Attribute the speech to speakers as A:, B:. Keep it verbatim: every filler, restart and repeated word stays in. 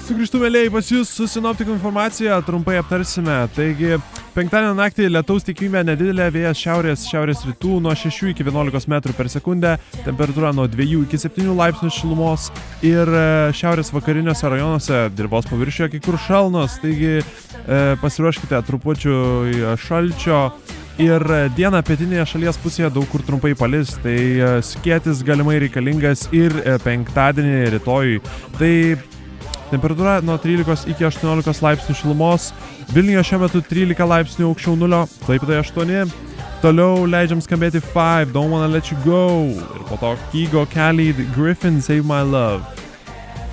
A: Sugrįžtu mėlėjai pas jūs su sinoptikų informacija, trumpai aptarsime. Taigi, penktadienio naktį lietaus tikimybė nedidelė, vėjas šiaurės, šiaurės rytų nuo šešių iki vienuolikos metrų per sekundę, temperatūra nuo dviejų iki septynių laipsnių šilumos ir šiaurės vakariniuose rajonuose dirvos paviršiuje kai kur šalnos, taigi e, pasiruoškite trupučių šalčio. Ir dieną pietinėje šalies pusėje daug kur trumpai palis, tai skėtis galimai reikalingas ir penktadienį rytojui. Tai temperatūra nuo trylikos iki aštuoniolikos laipsnių šilumos, Vilniuje šiuo metu trylika laipsnių aukščiau nulio, Klaipėdoje aštuoni. Toliau leidžiam skambėti Five, Don't Wanna Let You Go ir po to Kygo Kelly, Griffin, Save My Love.